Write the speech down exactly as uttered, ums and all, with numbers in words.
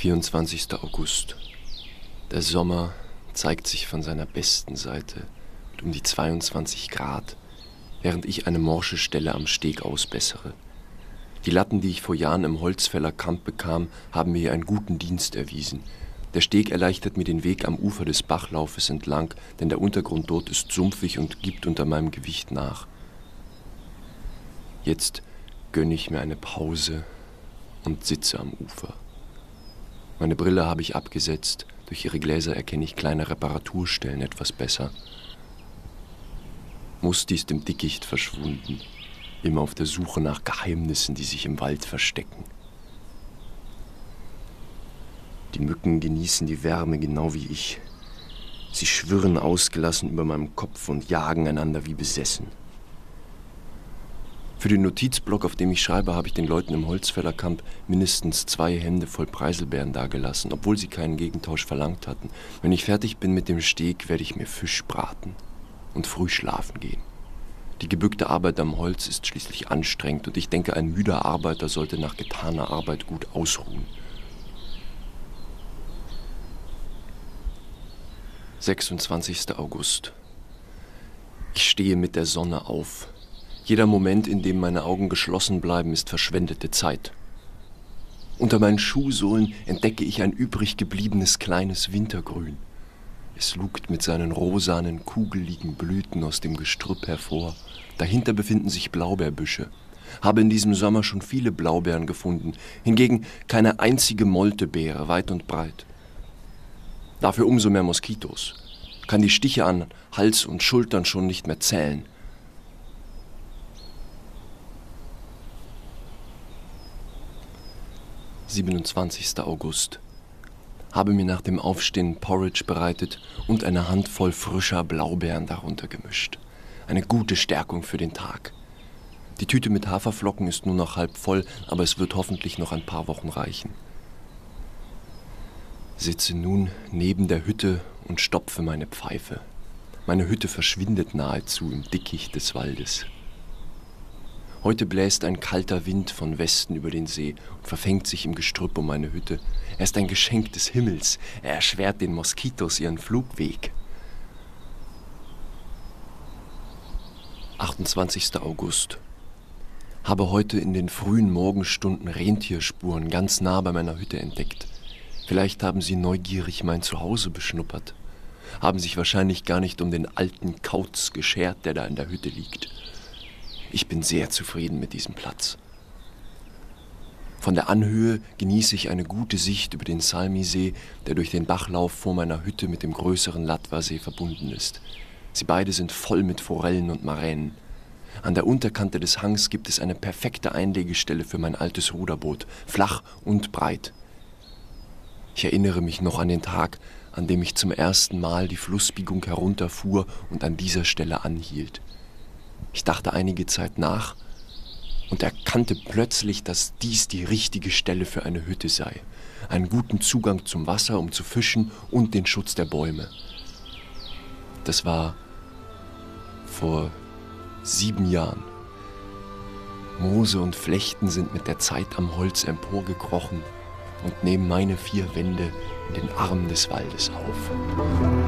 vierundzwanzigster August. Der Sommer zeigt sich von seiner besten Seite mit um die zweiundzwanzig Grad, während ich eine morsche Stelle am Steg ausbessere. Die Latten, die ich vor Jahren im Holzfäller Kamp bekam, haben mir einen guten Dienst erwiesen. Der Steg erleichtert mir den Weg am Ufer des Bachlaufes entlang, denn der Untergrund dort ist sumpfig und gibt unter meinem Gewicht nach. Jetzt gönne ich mir eine Pause und sitze am Ufer. Meine Brille habe ich abgesetzt. Durch ihre Gläser erkenne ich kleine Reparaturstellen etwas besser. Musti ist im Dickicht verschwunden, immer auf der Suche nach Geheimnissen, die sich im Wald verstecken. Die Mücken genießen die Wärme genau wie ich. Sie schwirren ausgelassen über meinem Kopf und jagen einander wie besessen. Für den Notizblock, auf dem ich schreibe, habe ich den Leuten im Holzfällerkamp mindestens zwei Hände voll Preiselbeeren dagelassen, obwohl sie keinen Gegentausch verlangt hatten. Wenn ich fertig bin mit dem Steg, werde ich mir Fisch braten und früh schlafen gehen. Die gebückte Arbeit am Holz ist schließlich anstrengend und ich denke, ein müder Arbeiter sollte nach getaner Arbeit gut ausruhen. sechsundzwanzigster August. Ich stehe mit der Sonne auf. Jeder Moment, in dem meine Augen geschlossen bleiben, ist verschwendete Zeit. Unter meinen Schuhsohlen entdecke ich ein übrig gebliebenes kleines Wintergrün. Es lugt mit seinen rosanen, kugeligen Blüten aus dem Gestrüpp hervor. Dahinter befinden sich Blaubeerbüsche. Habe in diesem Sommer schon viele Blaubeeren gefunden, hingegen keine einzige Moltebeere, weit und breit. Dafür umso mehr Moskitos. Kann die Stiche an Hals und Schultern schon nicht mehr zählen. siebenundzwanzigster August. Habe mir nach dem Aufstehen Porridge bereitet und eine Handvoll frischer Blaubeeren darunter gemischt. Eine gute Stärkung für den Tag. Die Tüte mit Haferflocken ist nur noch halb voll, aber es wird hoffentlich noch ein paar Wochen reichen. Sitze nun neben der Hütte und stopfe meine Pfeife. Meine Hütte verschwindet nahezu im Dickicht des Waldes. Heute bläst ein kalter Wind von Westen über den See und verfängt sich im Gestrüpp um meine Hütte. Er ist ein Geschenk des Himmels. Er erschwert den Moskitos ihren Flugweg. achtundzwanzigster August. Habe heute in den frühen Morgenstunden Rentierspuren ganz nah bei meiner Hütte entdeckt. Vielleicht haben sie neugierig mein Zuhause beschnuppert. Haben sich wahrscheinlich gar nicht um den alten Kauz geschert, der da in der Hütte liegt. Ich bin sehr zufrieden mit diesem Platz. Von der Anhöhe genieße ich eine gute Sicht über den Salmisee, der durch den Bachlauf vor meiner Hütte mit dem größeren Latwasee verbunden ist. Sie beide sind voll mit Forellen und Maränen. An der Unterkante des Hangs gibt es eine perfekte Einlegestelle für mein altes Ruderboot, flach und breit. Ich erinnere mich noch an den Tag, an dem ich zum ersten Mal die Flussbiegung herunterfuhr und an dieser Stelle anhielt. Ich dachte einige Zeit nach und erkannte plötzlich, dass dies die richtige Stelle für eine Hütte sei. Einen guten Zugang zum Wasser, um zu fischen und den Schutz der Bäume. Das war vor sieben Jahren. Moose und Flechten sind mit der Zeit am Holz emporgekrochen und nehmen meine vier Wände in den Armen des Waldes auf.